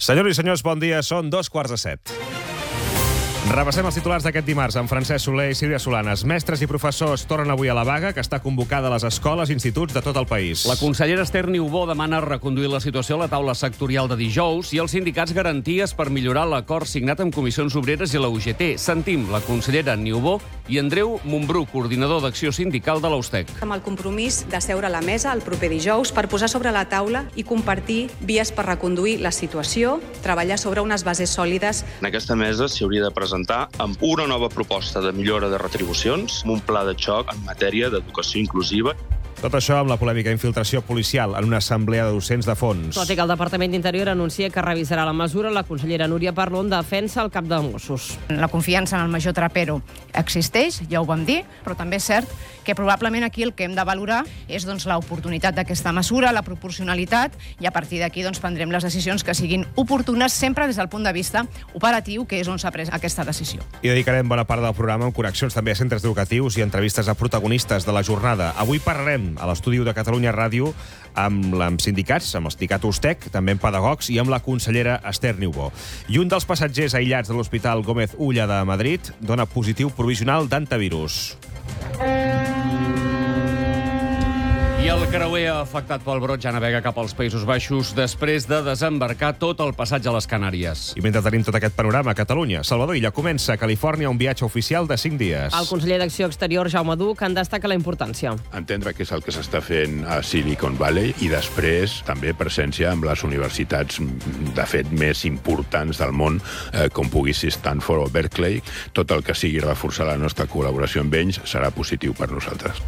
Senyores i senyors, bon dia. Són 2:45. Repassem els titulars d'aquest dimarts amb Francesc Soler i Sílvia Solanes. Mestres i professors tornen avui a la vaga, que està convocada a les escoles i instituts de tot el país. La consellera Esther Niubó demana reconduir la situació a la taula sectorial de dijous i els sindicats garanties per millorar l'acord signat amb Comissions Obreres i la UGT. Sentim la consellera Niubó i Andreu Montbrú, coordinador d'acció sindical de l'Austec. Amb el compromís de seure a la mesa el proper dijous per posar sobre la taula i compartir vies per reconduir la situació, treballar sobre unes bases sòlides. En aquesta mesa s'hi hauria de presentar amb una nova proposta de millora de retribucions, amb un pla de xoc en matèria d'educació inclusiva. Tot això amb la polèmica infiltració policial en una assemblea de docents de fons. Tot i que el Departament d'Interior anuncia que revisarà la mesura, la consellera Núria Parlon defensa el cap de Mossos. La confiança en el major Trapero existeix, ja ho vam dir, però també és cert que probablement aquí el que hem de valorar és l'oportunitat d'aquesta mesura, la proporcionalitat, i a partir d'aquí prendrem les decisions que siguin oportunes, sempre des del punt de vista operatiu, que és on s'ha pres aquesta decisió. I dedicarem bona part del programa amb connexions també a centres educatius i entrevistes a protagonistes de la jornada. Avui parlarem a l'estudi de Catalunya Ràdio amb sindicats, amb el sindicat Austec, també amb pedagogs i amb la consellera Esther Niubó. I un dels passatgers aïllats de l'Hospital Gómez Ulla de Madrid dona positiu provisional d'antivirus. I el creuer afectat pel brot ja navega cap als Països Baixos després de desembarcar tot el passatge a les Canàries. I mentre tenim tot aquest panorama a Catalunya, Salvador Illa comença a Califòrnia un viatge oficial de 5 dies. El conseller d'Acció Exterior, Jaume Duch, en destaca la importància. Entendre què és el que s'està fent a Silicon Valley i després també presència amb les universitats, de fet, més importants del món, com pugui ser Stanford o Berkeley. Tot el que sigui reforçar la nostra col·laboració amb ells serà positiu per nosaltres.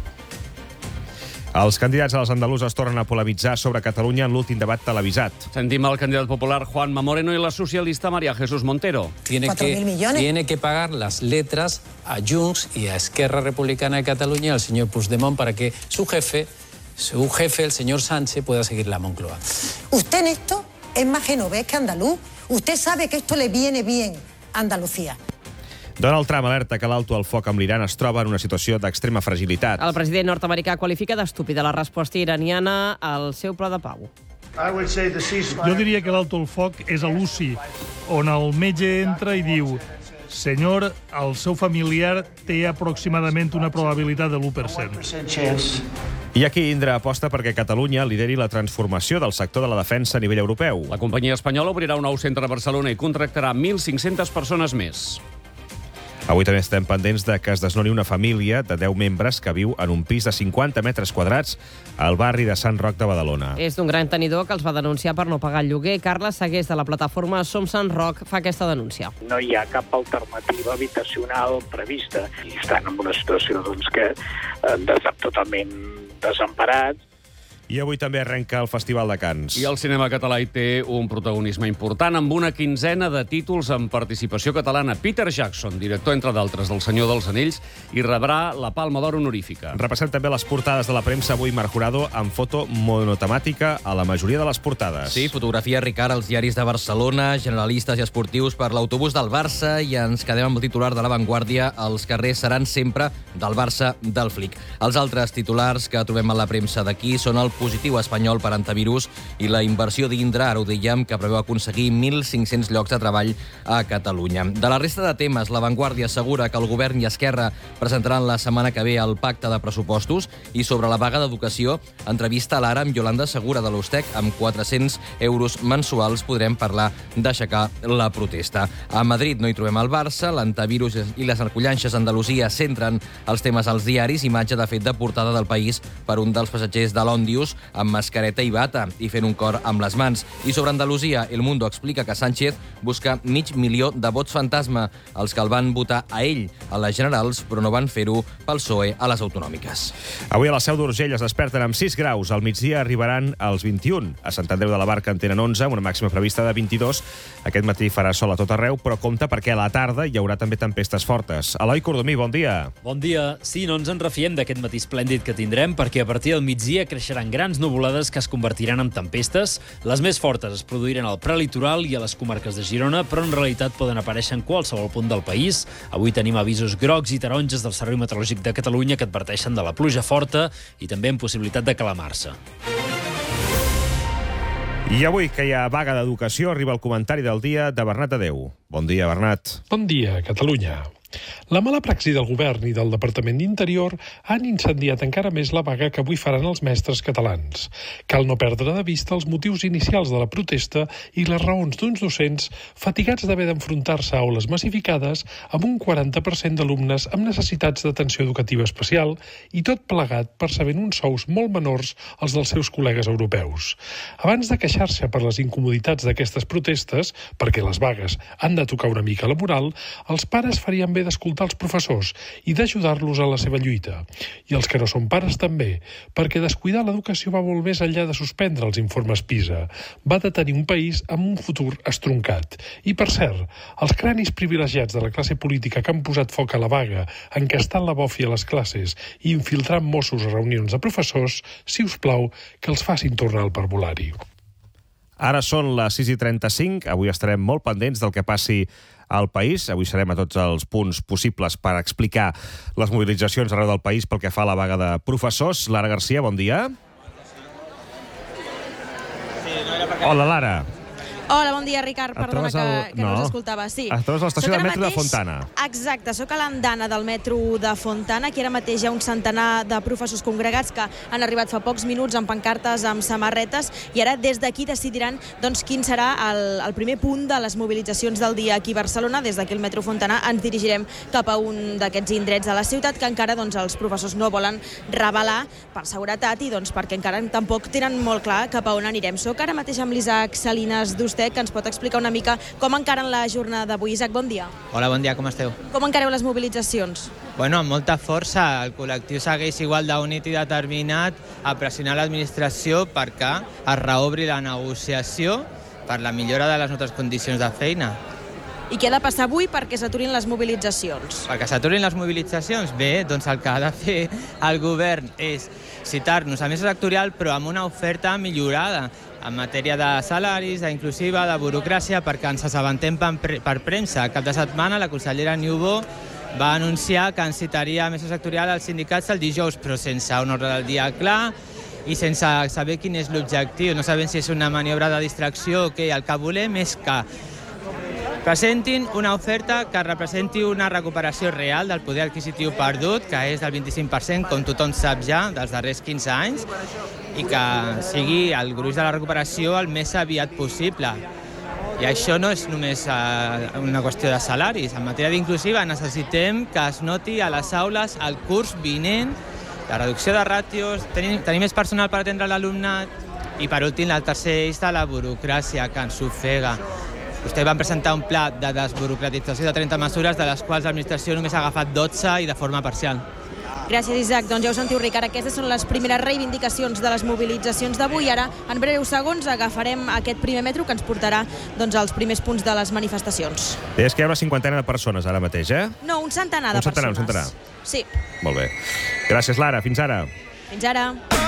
Els candidats a les andaluses tornen a polemitzar sobre Catalunya en l'últim debat televisat. Sentim el candidat popular Juanma Moreno i la socialista María Jesús Montero. Tiene que pagar las letras a Junts y a Esquerra Republicana de Cataluña y al señor Puigdemont para que su jefe, el señor Sánchez, pueda seguir la Moncloa. Usted en esto es más genovés que andaluz. Usted sabe que esto le viene bien a Andalucía. Donald Trump alerta que l'alto al foc amb l'Iran es troba en una situació d'extrema fragilitat. El president nord-americà qualifica d'estúpida la resposta iraniana al seu pla de pau. Jo diria que l'alto al foc és a l'UCI, on el metge entra i diu: senyor, el seu familiar té aproximadament una probabilitat de l'1%. I aquí Indra aposta perquè Catalunya lideri la transformació del sector de la defensa a nivell europeu. La companyia espanyola obrirà un nou centre a Barcelona i contractarà 1.500 persones més. Avui també estem pendents de que es desnoni una família de 10 membres que viu en un pis de 50 metres quadrats al barri de Sant Roc de Badalona. És d'un gran tenidor que els va denunciar per no pagar el lloguer. Carles Segués, de la plataforma Som Sant Roc, fa aquesta denúncia. No hi ha cap alternativa habitacional prevista i estan en una situació que totalment desemparats. I avui també arrenca el Festival de Cants. I el cinema català hi té un protagonisme important amb una quinzena de títols amb participació catalana. Peter Jackson, director, entre d'altres, del Senyor dels Anells, i rebrà la Palma d'Or honorífica. Repassem també les portades de la premsa. Avui Marc Jurado amb foto monotemàtica a la majoria de les portades. Sí, fotografia Ricard als diaris de Barcelona, generalistes i esportius per l'autobús del Barça, i ens quedem amb el titular de La Vanguardia: els carrers seran sempre del Barça del Flic. Els altres titulars que trobem a la premsa d'aquí són el positiu espanyol per antivirus i la inversió d'Indra, ara ho dèiem, que preveu aconseguir 1.500 llocs de treball a Catalunya. De la resta de temes, La Vanguardia assegura que el govern i Esquerra presentaran la setmana que ve el pacte de pressupostos, i sobre la vaga d'educació, entrevista a l'Ara amb Yolanda Segura de l'Austec. Amb 400 euros mensuals podrem parlar d'aixecar la protesta. A Madrid no hi trobem el Barça, l'antivirus i les narcollanxes a Andalusia centren els temes als diaris, imatge de fet de portada del País per un dels passatgers de l'Òndius amb mascareta i bata i fent un cor amb les mans. I sobre Andalusia, El Mundo explica que Sánchez busca 500.000 de vots fantasma, els que el van votar a ell a les generals, però no van fer-ho pel PSOE a les autonòmiques. Avui a la Seu d'Urgell es desperten amb 6 graus. Al migdia arribaran als 21. A Sant Andreu de la Barca en tenen 11, amb una màxima prevista de 22. Aquest matí farà sol a tot arreu, però compte perquè a la tarda hi haurà també tempestes fortes. Eloi Cordomí, bon dia. Bon dia. Sí, no ens en refiem d'aquest matí esplèndid que tindrem, perquè a partir del migdia creixeran grans nuvolades que es convertiran en tempestes. Les més fortes es produiran al prelitoral i a les comarques de Girona, però en realitat poden aparèixer en qualsevol punt del país. Avui tenim avisos grocs i taronges del Servei Meteorològic de Catalunya que adverteixen de la pluja forta i també amb possibilitat de calamar-se. I avui, que hi ha vaga d'educació, arriba el comentari del dia de Bernat Adeu. Bon dia, Bernat. Bon dia, Catalunya. La mala praxi del govern i del Departament d'Interior han incendiat encara més la vaga que avui faran els mestres catalans. Cal no perdre de vista els motius inicials de la protesta i les raons d'uns docents fatigats d'haver d'enfrontar-se a aules massificades amb un 40% d'alumnes amb necessitats d'atenció educativa especial i tot plegat percebent uns sous molt menors als dels seus col·legues europeus. Abans de queixar-se per les incomoditats d'aquestes protestes, perquè les vagues han de tocar una mica la moral, els pares farien bé d'escoltar els professors i d'ajudar-los a la seva lluita. I els que no són pares també, perquè descuidar l'educació va molt més enllà de suspendre els informes PISA. Va de tenir un país amb un futur estroncat. I, per cert, els cranis privilegiats de la classe política que han posat foc a la vaga, encastant la bòfia a les classes i infiltrant Mossos a reunions de professors, si us plau, que els facin tornar al parvulari. Ara són les 6:35, avui estarem molt pendents del que passi al país. Avui serem a tots els punts possibles per explicar les mobilitzacions arreu del país pel que fa a la vaga de professors. Lara Garcia, bon dia. Hola, Lara. Hola, bon dia, Ricard. Perdona que no us escoltava. Sí. Et trobes a l'estació de metro de Fontana. Exacte, soc a l'andana del metro de Fontana. Aquí ara mateix hi ha un centenar de professors congregats que han arribat fa pocs minuts amb pancartes, amb samarretes, i ara des d'aquí decidiran quin serà el primer punt de les mobilitzacions del dia aquí a Barcelona. Des d'aquí al metro Fontana ens dirigirem cap a un d'aquests indrets de la ciutat que encara els professors no volen revelar per seguretat i perquè encara tampoc tenen molt clar cap a on anirem. Soc ara mateix amb l'Isaac Salinas d'Usted, que ens pot explicar una mica com encaren la jornada d'avui. Isaac, bon dia. Hola, bon dia, com esteu? Com encareu les mobilitzacions? Bueno, amb molta força. El col·lectiu segueix igual d'unit i determinat a pressionar l'administració perquè es reobri la negociació per la millora de les nostres condicions de feina. I què ha de passar avui perquè s'aturin les mobilitzacions? Perquè s'aturin les mobilitzacions? Bé, doncs el que ha de fer el govern és citar-nos a mesa sectorial, però amb una oferta millorada en matèria de salaris, d'inclusiva, de burocràcia, perquè ens assabentem per premsa. Cap de setmana la consellera Niubó va anunciar que ens citaria a mesa sectorial als sindicats el dijous, però sense un ordre del dia clar i sense saber quin és l'objectiu. No sabem si és una maniobra de distracció o què. El que volem és que presentin una oferta que representi una recuperació real del poder adquisitiu perdut, que és del 25%, com tothom sap ja, dels darrers 15 anys, i que sigui el gruix de la recuperació el més aviat possible. I això no és només una qüestió de salaris. En matèria d'inclusiva necessitem que es noti a les aules el curs vinent la reducció de ràtios, tenir més personal per atendre l'alumnat i, per últim, el tercer eix de la burocràcia, que ens ofega. Vostès van presentar un pla de desburocratització de 30 mesures, de les quals l'administració només ha agafat 12 i de forma parcial. Gràcies, Isaac. Doncs ja ho sentiu, Ricard. Aquestes són les primeres reivindicacions de les mobilitzacions d'avui. Ara, en breus segons, agafarem aquest primer metro que ens portarà als primers punts de les manifestacions. Deies que hi ha una cinquantena de persones ara mateix, eh? No, un centenar de persones. Un centenar. Sí. Molt bé. Gràcies, Lara. Fins ara. Fins ara.